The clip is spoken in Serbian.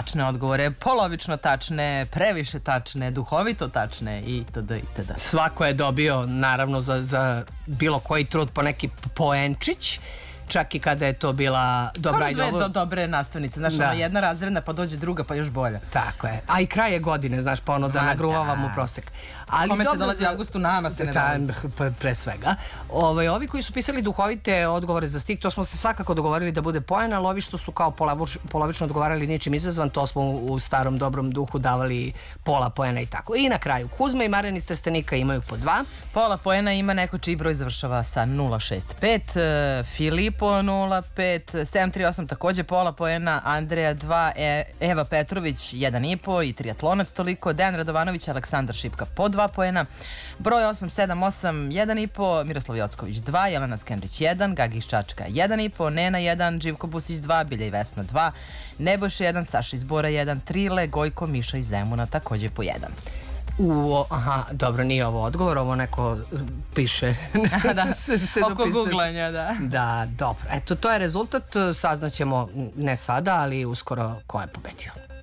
tačne odgovore, polovično tačne, previše tačne, duhovito tačne itd. itd. Svako je dobio, naravno, za bilo koji trud po neki poenčić, čak i kada je to bila dobra i dve dobre nastavnice, znaš, ona jedna razredna, pa dođe druga, pa još bolja. Tako je. A i kraj je godine, znaš, pa ono da nagruvavamo prosek. Kome se dolazi u avgustu, nama se ne dolazi. Pre svega. Ovi koji su pisali duhovite odgovore za stih, to smo se svakako dogovorili da bude poen, ali ovi što su kao polovično odgovarali ničim izazvan, to smo u starom dobrom duhu davali pola poena i tako. I na kraju, Kuzma i Marijan iz Trstenika imaju po 2. Pola poena ima neko čiji broj završava sa 065, Filipo 05, 738 takođe pola poena, Andreja 2, Eva Petrović 1,5 i triatlonac toliko, Dejan Radovanović, Aleksandar Šipka po 2 poena, broj 878 1,5, Miroslav Jocković 2, Jelena Skendić 1, Gagi iz Čačka 1,5, Nena 1, Živko Busić 2, Bilja i Vesna 2, Nebojša 1, Saša iz Bora 1, Trile, Gojko, Miša iz Zemuna takođe po 1. Aha, dobro, nije ovo odgovor, ovo neko piše. Da, oko googlanja, da. Da, dobro. Eto, to je rezultat, saznaćemo ne sada, ali uskoro ko je pobedio.